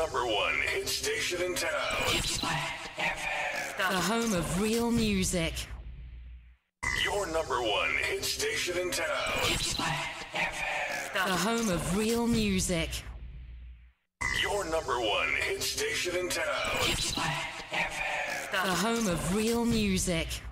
number one hit station in town. The home of real music. Your number one hit station in town. The home of real music. Your number one hit station in town. The home of real music.